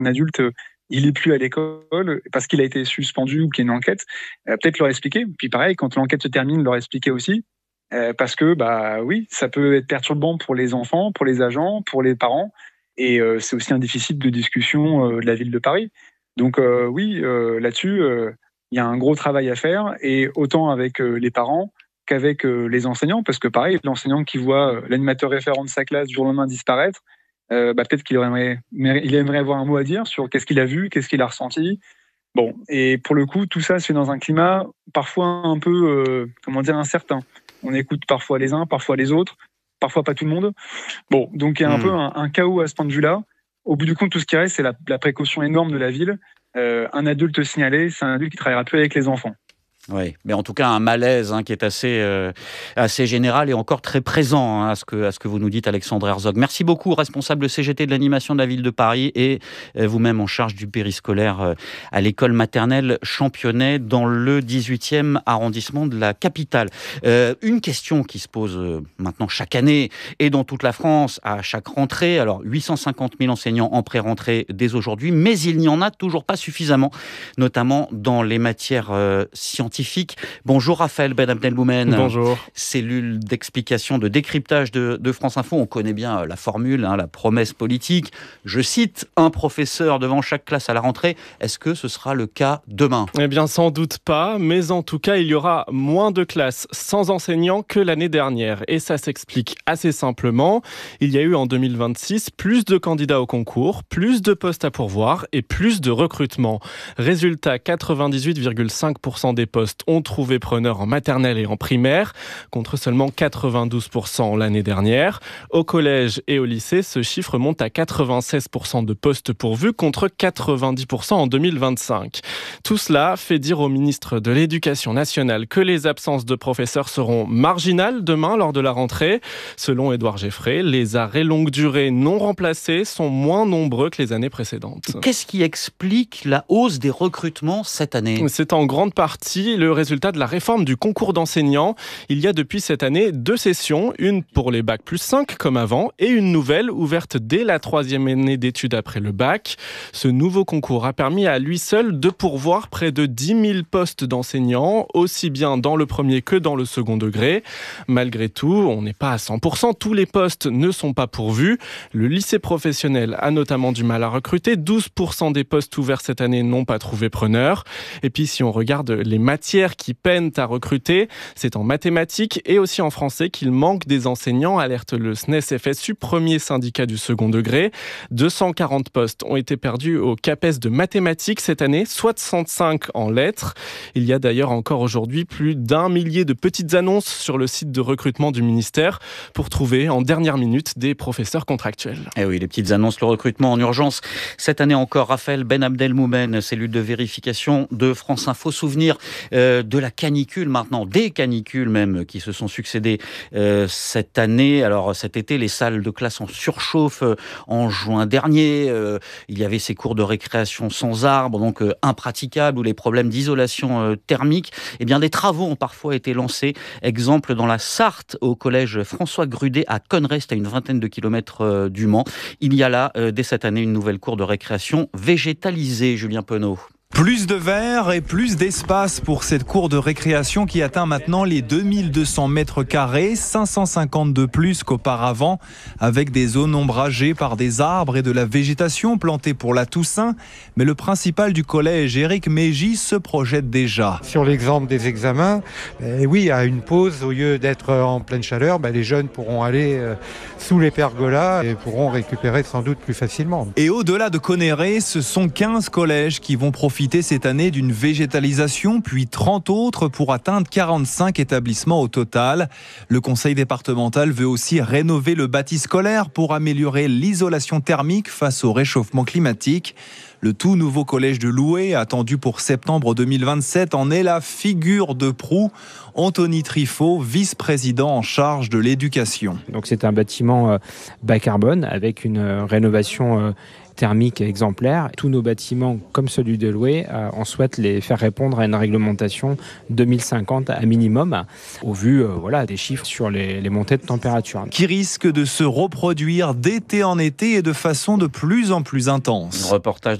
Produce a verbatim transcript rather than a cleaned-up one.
adulte, euh, il n'est plus à l'école parce qu'il a été suspendu ou qu'il y a une enquête, euh, peut-être leur expliquer. Puis pareil, quand l'enquête se termine, leur expliquer aussi. Euh, parce que, bah oui, ça peut être perturbant pour les enfants, pour les agents, pour les parents. Et euh, c'est aussi un déficit de discussion euh, de la ville de Paris. Donc euh, oui, euh, là-dessus, il euh, y a un gros travail à faire. Et autant avec euh, les parents qu'avec euh, les enseignants. Parce que pareil, l'enseignant qui voit euh, l'animateur référent de sa classe du jour au lendemain disparaître, euh, bah, peut-être qu'il aimerait, il aimerait avoir un mot à dire sur qu'est-ce qu'il a vu, qu'est-ce qu'il a ressenti. Bon, et pour le coup, tout ça se fait dans un climat parfois un peu, euh, comment dire, incertain. On écoute parfois les uns, parfois les autres, parfois pas tout le monde. Bon, donc il y a un mmh. peu un, un chaos à ce point de vue-là. Au bout du compte, tout ce qui reste, c'est la, la précaution énorme de la ville. Euh, un adulte signalé, c'est un adulte qui travaillera plus avec les enfants. Oui, mais en tout cas un malaise hein, qui est assez, euh, assez général et encore très présent hein, à, ce que, à ce que vous nous dites, Alexandre Herzog. Merci beaucoup, responsable C G T de l'animation de la ville de Paris et euh, vous-même en charge du périscolaire euh, à l'école maternelle Championnet dans le dix-huitième arrondissement de la capitale. Euh, une question qui se pose euh, maintenant chaque année et dans toute la France à chaque rentrée. Alors huit cent cinquante mille enseignants en pré-rentrée dès aujourd'hui, mais il n'y en a toujours pas suffisamment, notamment dans les matières euh, scientifiques. Bonjour Raphaël Ben Abdelmoumen. Bonjour. Cellule d'explication, de décryptage de, de France Info. On connaît bien la formule, hein, la promesse politique. Je cite, un professeur devant chaque classe à la rentrée. Est-ce que ce sera le cas demain ? Eh bien, sans doute pas. Mais en tout cas, il y aura moins de classes sans enseignants que l'année dernière. Et ça s'explique assez simplement. Il y a eu en deux mille vingt-six plus de candidats au concours, plus de postes à pourvoir et plus de recrutement. Résultat, quatre-vingt-dix-huit virgule cinq pour cent des postes ont trouvé preneur en maternelle et en primaire, contre seulement quatre-vingt-douze pour cent l'année dernière. Au collège et au lycée, ce chiffre monte à quatre-vingt-seize pour cent de postes pourvus, contre quatre-vingt-dix pour cent en deux mille vingt-cinq. Tout cela fait dire au ministre de l'Éducation nationale que les absences de professeurs seront marginales demain lors de la rentrée. Selon Édouard Geffray, les arrêts longue durée non remplacés sont moins nombreux que les années précédentes. Qu'est-ce qui explique la hausse des recrutements cette année ? C'est en grande partie le résultat de la réforme du concours d'enseignants. Il y a depuis cette année deux sessions, une pour les bac plus cinq comme avant et une nouvelle ouverte dès la troisième année d'études après le bac. Ce nouveau concours a permis à lui seul de pourvoir près de dix mille postes d'enseignants, aussi bien dans le premier que dans le second degré. Malgré tout, on n'est pas à cent pour cent, tous les postes ne sont pas pourvus. Le lycée professionnel a notamment du mal à recruter, douze pour cent des postes ouverts cette année n'ont pas trouvé preneur. Et puis si on regarde les matières qui peinent à recruter, c'est en mathématiques et aussi en français qu'il manque des enseignants, alerte le S N E S F S U, premier syndicat du second degré. deux cent quarante postes ont été perdus au CAPES de mathématiques cette année, soixante-cinq en lettres. Il y a d'ailleurs encore aujourd'hui plus d'un millier de petites annonces sur le site de recrutement du ministère pour trouver en dernière minute des professeurs contractuels. Eh oui, les petites annonces, le recrutement en urgence. Cette année encore, Raphaël Ben Abdelmoumen, cellule de vérification de France Info. Souvenir euh, de la canicule maintenant, des canicules même qui se sont succédées euh, cette année. Alors cet été, les salles de classe en surchauffe euh, en juin dernier. Euh, il y avait ces cours de récréation sans arbres, donc euh, impraticables, ou les problèmes d'isolation euh, thermique. Eh bien, des travaux ont parfois été lancés. Exemple dans la Sarthe, au collège François Grudet à Connerest, à une vingtaine de kilomètres euh, du Mans. Il y a là, euh, dès cette année, une nouvelle cour de récréation végétalisée. Julien Penaud. Plus de verre et plus d'espace pour cette cour de récréation qui atteint maintenant les deux mille deux cents mètres carrés, cinq cent cinquante de plus qu'auparavant, avec des zones ombragées par des arbres et de la végétation plantée pour la Toussaint. Mais le principal du collège, Éric Mégy, se projette déjà. Sur l'exemple des examens, eh oui, à une pause, au lieu d'être en pleine chaleur, ben les jeunes pourront aller euh, sous les pergolas et pourront récupérer sans doute plus facilement. Et au-delà de Connerest, ce sont quinze collèges qui vont profiter cette année d'une végétalisation, puis trente autres pour atteindre quarante-cinq établissements au total. Le conseil départemental veut aussi rénover le bâti scolaire pour améliorer l'isolation thermique face au réchauffement climatique. Le tout nouveau collège de Loué, attendu pour septembre deux mille vingt-sept, en est la figure de proue. Anthony Trifot, vice-président en charge de l'éducation. Donc c'est un bâtiment bas carbone avec une rénovation thermique exemplaire. Tous nos bâtiments, comme celui de Loué, euh, on souhaite les faire répondre à une réglementation deux mille cinquante à minimum, au vu euh, voilà, des chiffres sur les, les montées de température. Qui risque de se reproduire d'été en été et de façon de plus en plus intense. Reportage